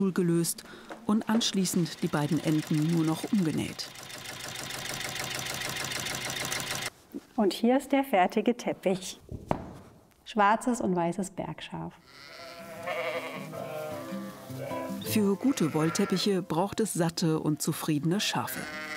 gelöst und anschließend die beiden Enden nur noch umgenäht. Und hier ist der fertige Teppich. Schwarzes und weißes Bergschaf. Für gute Wollteppiche braucht es satte und zufriedene Schafe.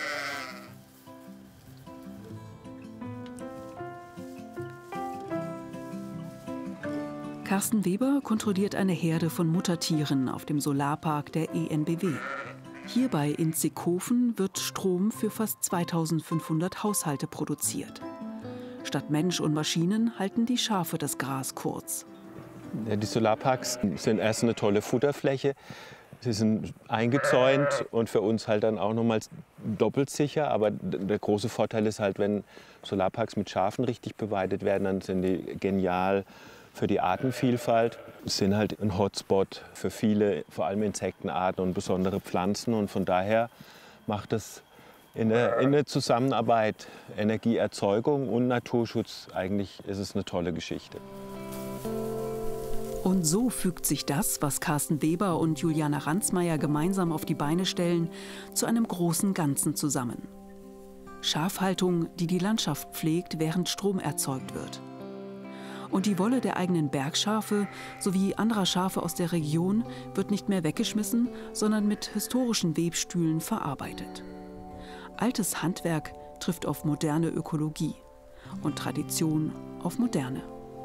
Carsten Weber kontrolliert eine Herde von Muttertieren auf dem Solarpark der EnBW. Hierbei in Zickhofen wird Strom für fast 2500 Haushalte produziert. Statt Mensch und Maschinen halten die Schafe das Gras kurz. Ja, die Solarparks sind erst eine tolle Futterfläche. Sie sind eingezäunt und für uns halt dann auch nochmal doppelt sicher. Aber der große Vorteil ist halt, wenn Solarparks mit Schafen richtig beweidet werden, dann sind die genial für die Artenvielfalt. Es sind halt ein Hotspot für viele, vor allem Insektenarten und besondere Pflanzen. Und von daher macht es in der Zusammenarbeit Energieerzeugung und Naturschutz, eigentlich ist es eine tolle Geschichte. Und so fügt sich das, was Carsten Weber und Juliana Ransmayr gemeinsam auf die Beine stellen, zu einem großen Ganzen zusammen. Schafhaltung, die die Landschaft pflegt, während Strom erzeugt wird. Und die Wolle der eigenen Bergschafe sowie anderer Schafe aus der Region wird nicht mehr weggeschmissen, sondern mit historischen Webstühlen verarbeitet. Altes Handwerk trifft auf moderne Ökologie und Tradition auf Moderne.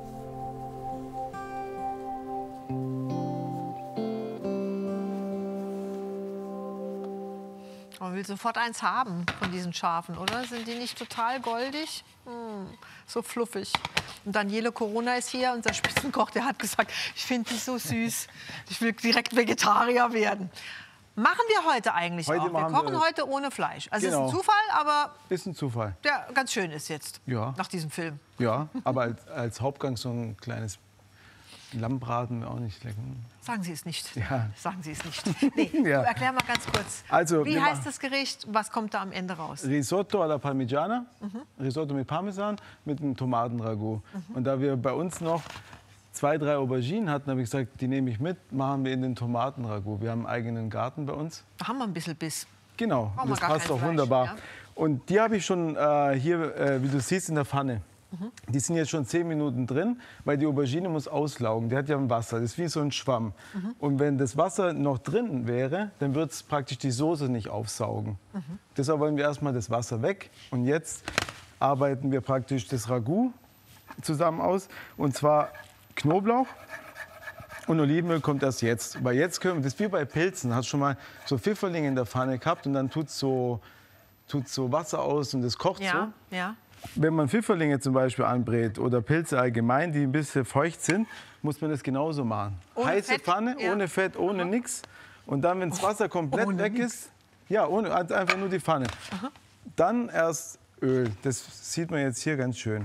Man will sofort eins haben von diesen Schafen, oder? Sind die nicht total goldig? So fluffig. Und Daniele Corona ist hier, unser Spitzenkoch, der hat gesagt, ich finde die so süß. Ich will direkt Vegetarier werden. Machen wir heute eigentlich auch. Wir kochen heute ohne Fleisch. Also genau. Ist ein Zufall, aber ist ein Zufall. Der ganz schön ist jetzt, ja. Nach diesem Film. Ja, aber als Hauptgang so ein kleines Lammbraten auch nicht lecker. Sagen Sie es nicht. Ja. Sagen Sie es nicht. Nee, ja. Erklär mal ganz kurz. Also, wie heißt das Gericht? Was kommt da am Ende raus? Risotto alla Parmigiana. Risotto mit Parmesan, mit einem Tomatenragout. Und da wir bei uns noch 2, 3 Auberginen hatten, habe ich gesagt, die nehme ich mit, machen wir in den Tomatenragout. Wir haben einen eigenen Garten bei uns. Da haben wir ein bisschen Biss. Genau, das passt auch wunderbar. Ja? Und die habe ich schon hier, wie du siehst, in der Pfanne. Die sind jetzt schon 10 Minuten drin, weil die Aubergine muss auslaugen. Die hat ja ein Wasser, das ist wie so ein Schwamm. Und wenn das Wasser noch drin wäre, dann würde es praktisch die Soße nicht aufsaugen. Deshalb wollen wir erstmal das Wasser weg. Und jetzt arbeiten wir praktisch das Ragout zusammen aus. Und zwar Knoblauch und Olivenöl kommt erst jetzt. Weil jetzt können wir, das ist wie bei Pilzen. Hast schon mal so Pfifferlinge in der Pfanne gehabt und dann tut so Wasser aus und das kocht so. Ja. Wenn man Pfifferlinge zum Beispiel anbrät oder Pilze allgemein, die ein bisschen feucht sind, muss man das genauso machen. Ohne heiße Fett? Pfanne, Ja. ohne Fett, ohne nix. Und dann, wenn das Wasser komplett weg ist, ja, also einfach nur die Pfanne. Dann erst Öl. Das sieht man jetzt hier ganz schön.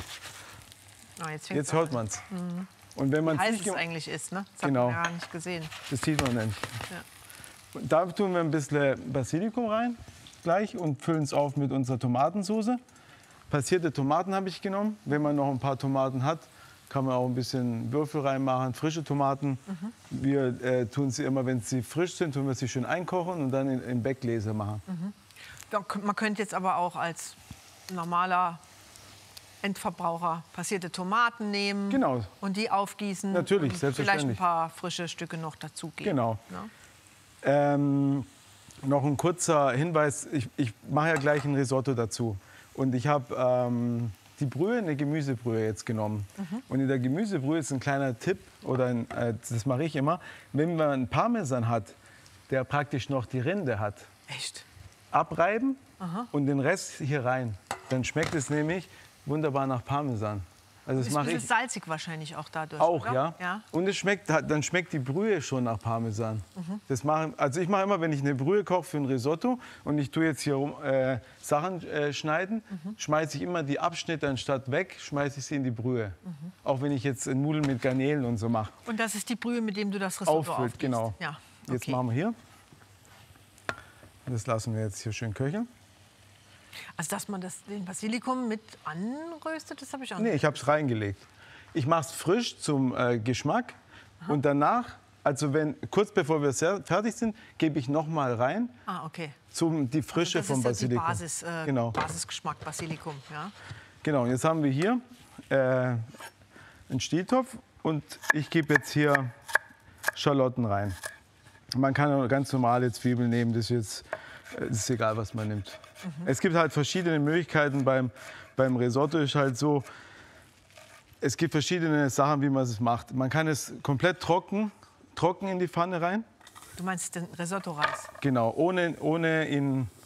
Jetzt hört man es. Und wenn man wie heiß es eigentlich ist, ne? Das genau. hat man ja nicht gesehen. Das sieht man nicht. Ja. Da tun wir ein bisschen Basilikum rein gleich und füllen es auf mit unserer Tomatensauce. Passierte Tomaten habe ich genommen. Wenn man noch ein paar Tomaten hat, kann man auch ein bisschen Würfel reinmachen, frische Tomaten. Wir tun sie immer, wenn sie frisch sind, tun wir sie schön einkochen und dann in Backgläser machen. Man könnte jetzt aber auch als normaler Endverbraucher passierte Tomaten nehmen, genau. Und die aufgießen. Natürlich, und selbstverständlich. Vielleicht ein paar frische Stücke noch dazugeben. Genau. Ja? Noch ein kurzer Hinweis, ich mache ja gleich ein Risotto dazu. Und ich habe die Brühe, eine Gemüsebrühe jetzt genommen. Und in der Gemüsebrühe ist ein kleiner Tipp, oder das mache ich immer, wenn man einen Parmesan hat, der praktisch noch die Rinde hat. Echt? Abreiben und den Rest hier rein. Dann schmeckt es nämlich wunderbar nach Parmesan. Also das mache ich. Salzig wahrscheinlich auch dadurch. Auch, oder? Ja. Und dann schmeckt die Brühe schon nach Parmesan. Also ich mache immer, wenn ich eine Brühe koche für ein Risotto und ich tue jetzt hier Sachen schneiden, schmeiße ich immer die Abschnitte anstatt weg, schmeiße ich sie in die Brühe. Auch wenn ich jetzt Nudeln mit Garnelen und so mache. Und das ist die Brühe, mit dem du das Risotto auffüllt, genau. Ja. Okay. Jetzt machen wir hier. Das lassen wir jetzt hier schön köcheln. Also, dass man den Basilikum mit anröstet, das habe ich auch nicht. Nee, ich habe es reingelegt. Ich mache es frisch zum Geschmack und danach Also kurz bevor wir fertig sind, gebe ich noch mal rein. Ah, okay. Die Frische also vom Basilikum. Das ist die Basisgeschmack Basilikum, ja. Genau, jetzt haben wir hier einen Stieltopf und ich gebe jetzt hier Schalotten rein. Man kann auch ganz normale Zwiebeln nehmen, das ist egal, was man nimmt. Es gibt halt verschiedene Möglichkeiten beim Risotto, ist halt so, es gibt verschiedene Sachen, wie man es macht. Man kann es komplett trocken in die Pfanne rein. Du meinst den Risotto-Reis? Genau, ohne ihn